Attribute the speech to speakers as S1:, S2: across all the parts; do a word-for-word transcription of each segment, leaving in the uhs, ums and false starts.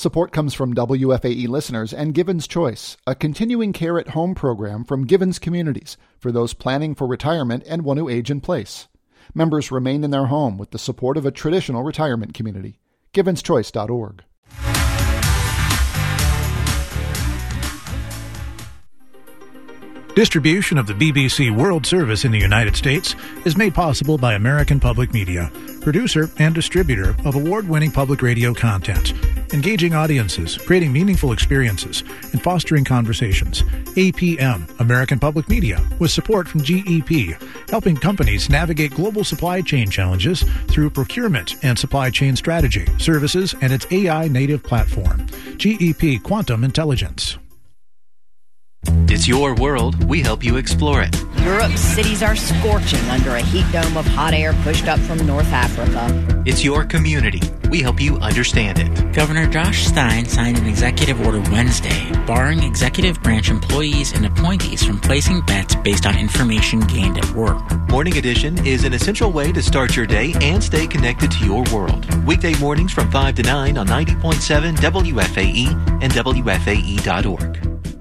S1: Support comes from W F A E listeners and Givens Choice, a continuing care at home program from Givens Communities for those planning for retirement and want to age in place. Members remain in their home with the support of a traditional retirement community. givens choice dot org.
S2: Distribution of the B B C World Service in the United States is made possible by American Public Media, producer and distributor of award-winning public radio content, engaging audiences, creating meaningful experiences, and fostering conversations. A P M, American Public Media, with support from G E P, helping companies navigate global supply chain challenges through procurement and supply chain strategy, services, and its A I-native platform. G E P Quantum Intelligence.
S3: It's your world. We help you explore it.
S4: Europe's cities are scorching under a heat dome of hot air pushed up from North Africa.
S3: It's your community. We help you understand it.
S5: Governor Josh Stein signed an executive order Wednesday, barring executive branch employees and appointees from placing bets based on information gained at work.
S3: Morning Edition is an essential way to start your day and stay connected to your world. Weekday mornings from five to nine on ninety point seven W F A E and W F A E dot org.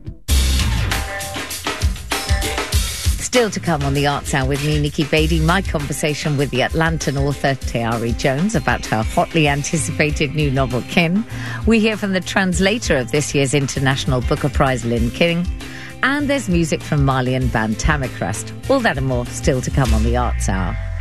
S6: Still to come on the Arts Hour with me, Nikki Beattie, my conversation with the Atlantan author Tayari Jones about her hotly anticipated new novel, Kin. We hear from the translator of this year's International Booker Prize, Lynn King. And there's music from Marley and Band Tamacrest. All that and more still to come on the Arts Hour.